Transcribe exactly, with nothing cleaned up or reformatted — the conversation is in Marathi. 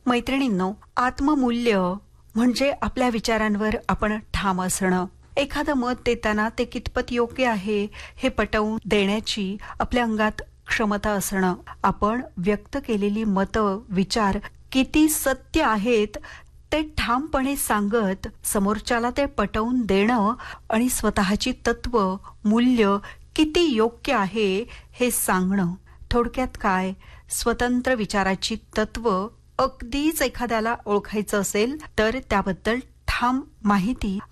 मैत्रिणींनो, आत्ममूल्य म्हणजे आपल्या विचारांवर आपण ठाम असणं. एखादं मत देताना ते कितपत योग्य आहे हे पटवून देण्याची आपल्या अंगात क्षमता असणं. आपण व्यक्त केलेली मतं, विचार किती सत्य आहेत ते ठामपणे सांगत समोरच्याला ते पटवून देणं आणि स्वतःची तत्व, मूल्य किती योग्य आहे हे सांगणं. थोडक्यात काय, स्वतंत्र विचाराची तत्व अगदीच एखाद्याला ओळखायचं असेल तर त्याबद्दल ठाम माहिती